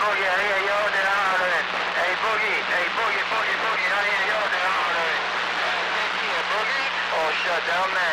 Boogie, I hear you out there hollering. Hey, Boogie, Boogie, I hear you out there hollering. Boogie, oh, shut down, man.